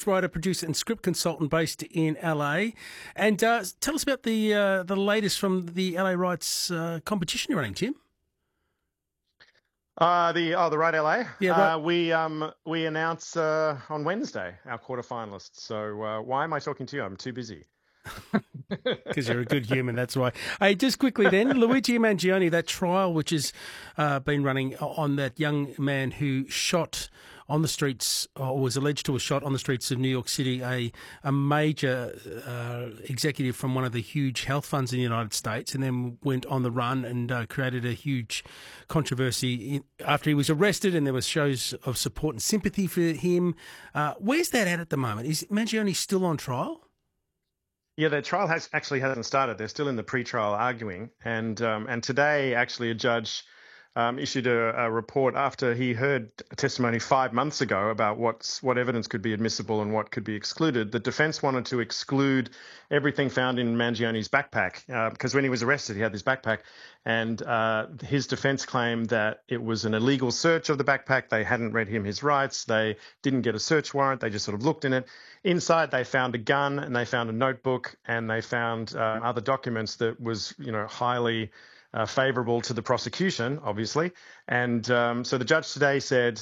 script writer, producer, and script consultant based in LA. And tell us about the latest from the LA Writes competition you're running, Tim. The Right LA. Yeah, right. We announce on Wednesday our quarterfinalists. So why am I talking to you? I'm too busy. Because you're a good human, that's why. Hey, just quickly then, Luigi Mangione, that trial which has been running on that young man who shot on the streets, or was alleged to have shot on the streets of New York City, a major executive from one of the huge health funds in the United States, and then went on the run and created a huge controversy after he was arrested, and there was shows of support and sympathy for him. Where's that at the moment? Is Mangione still on trial? Yeah, their trial hasn't started. They're still in the pre-trial arguing, and today actually a judge issued a report after he heard testimony 5 months ago about what evidence could be admissible and what could be excluded. The defense wanted to exclude everything found in Mangione's backpack because when he was arrested, he had this backpack, and his defense claimed that it was an illegal search of the backpack. They hadn't read him his rights. They didn't get a search warrant. They just sort of looked in it. Inside, they found a gun and they found a notebook and they found other documents that was, highly favourable to the prosecution, obviously. And so the judge today said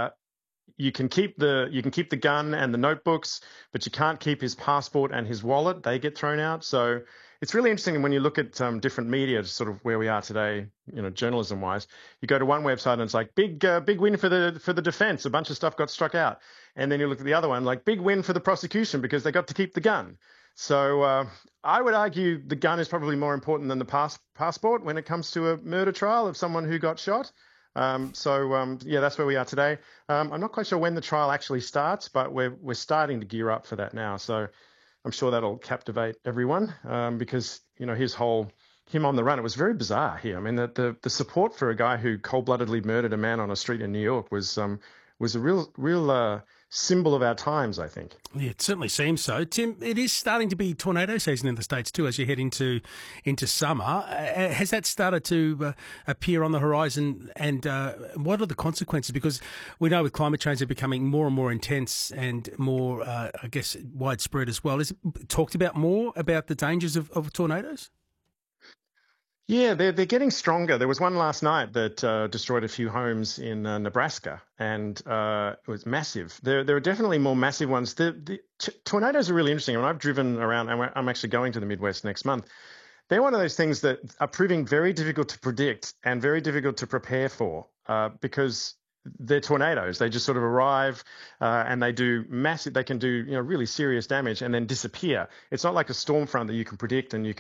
you can keep the gun and the notebooks, but you can't keep his passport and his wallet. They get thrown out. So it's really interesting when you look at different media, sort of where we are today, journalism-wise. You go to one website and it's like big win for the defence. A bunch of stuff got struck out, and then you look at the other one, like big win for the prosecution because they got to keep the gun. So I would argue the gun is probably more important than the passport when it comes to a murder trial of someone who got shot. That's where we are today. I'm not quite sure when the trial actually starts, but we're starting to gear up for that now. So I'm sure that'll captivate everyone because, him on the run, it was very bizarre here. I mean, the support for a guy who cold-bloodedly murdered a man on a street in New York was a real symbol of our times, I think. Yeah, it certainly seems so. Tim, it is starting to be tornado season in the States too as you head into summer. Has that started to appear on the horizon, and what are the consequences? Because we know with climate change they're becoming more and more intense and more, widespread as well. Is it talked about more about the dangers of tornadoes? Yeah, they're getting stronger. There was one last night that destroyed a few homes in Nebraska, and it was massive. There are definitely more massive ones. The tornadoes are really interesting. When I've driven around, and I'm actually going to the Midwest next month, they're one of those things that are proving very difficult to predict and very difficult to prepare for because they're tornadoes. They just sort of arrive and they can do really serious damage and then disappear. It's not like a storm front that you can predict and you